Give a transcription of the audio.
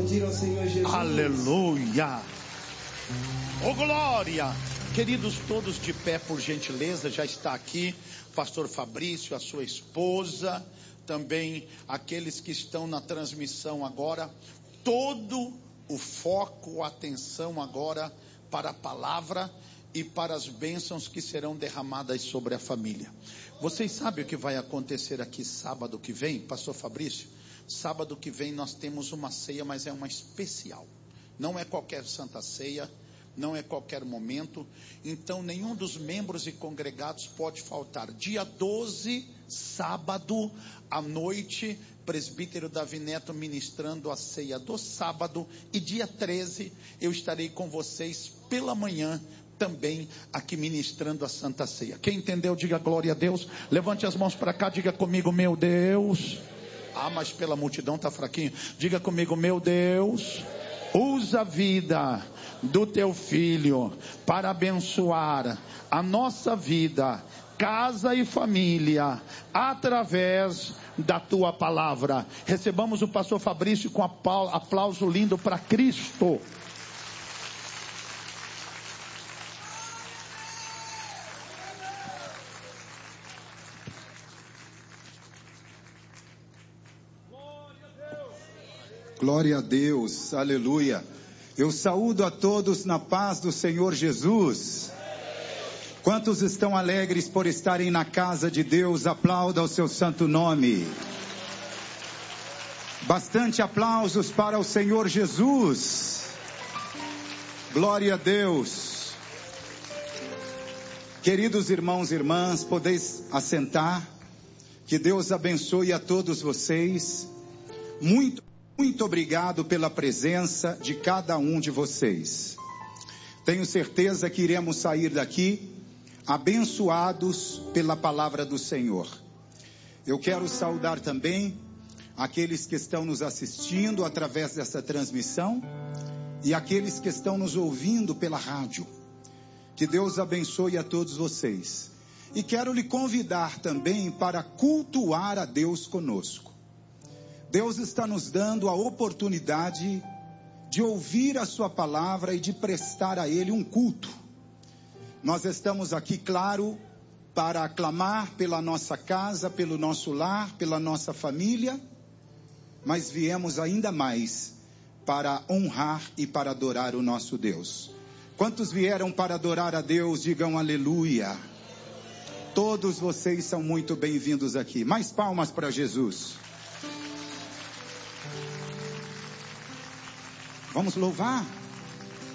aplaudir ao Senhor Jesus. Aleluia. Oh, glória. Queridos, todos de pé, por gentileza. Já está aqui o pastor Fabrício, a sua esposa, também aqueles que estão na transmissão agora. Todo o foco, a atenção agora para a palavra e para as bênçãos que serão derramadas sobre a família. Vocês sabem o que vai acontecer aqui sábado que vem, pastor Fabrício? Sábado que vem nós temos uma ceia, mas é uma especial. Não é qualquer santa ceia, não é qualquer momento. Então nenhum dos membros e congregados pode faltar. Dia 12, sábado à noite, presbítero Davi Neto ministrando a ceia do sábado. E dia 13 eu estarei com vocês pela manhã, também aqui ministrando a Santa Ceia. Quem entendeu, diga glória a Deus. Levante as mãos para cá, diga comigo, meu Deus. Ah, mas pela multidão está fraquinho. Diga comigo, meu Deus, usa a vida do teu filho para abençoar a nossa vida, casa e família, através da tua palavra. Recebamos o pastor Fabrício com aplauso lindo para Cristo. Glória a Deus, aleluia. Eu saúdo a todos na paz do Senhor Jesus. Quantos estão alegres por estarem na casa de Deus? Aplauda o seu santo nome. Bastante aplausos para o Senhor Jesus. Glória a Deus. Queridos irmãos e irmãs, podeis assentar. Que Deus abençoe a todos vocês. Muito obrigado pela presença de cada um de vocês. Tenho certeza que iremos sair daqui abençoados pela palavra do Senhor. Eu quero saudar também aqueles que estão nos assistindo através dessa transmissão e aqueles que estão nos ouvindo pela rádio. Que Deus abençoe a todos vocês. E quero lhe convidar também para cultuar a Deus conosco. Deus está nos dando a oportunidade de ouvir a sua palavra e de prestar a Ele um culto. Nós estamos aqui, claro, para aclamar pela nossa casa, pelo nosso lar, pela nossa família, mas viemos ainda mais para honrar e para adorar o nosso Deus. Quantos vieram para adorar a Deus, digam aleluia. Todos vocês são muito bem-vindos aqui. Mais palmas para Jesus. Vamos louvar.